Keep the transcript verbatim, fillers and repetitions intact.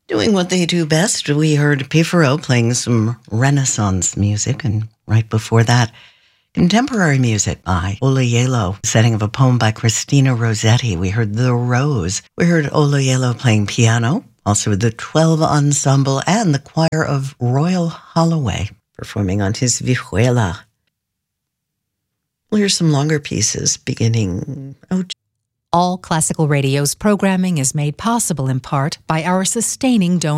Doing what they do best, we heard Pifero playing some Renaissance music, and right before that, contemporary music by Olayelo, setting of a poem by Christina Rossetti. We heard The Rose. We heard Olayelo playing piano, also the twelve Ensemble and the choir of Royal Holloway performing on his vihuela. We'll hear some longer pieces beginning... Oh, All Classical Radio's programming is made possible in part by our sustaining donors.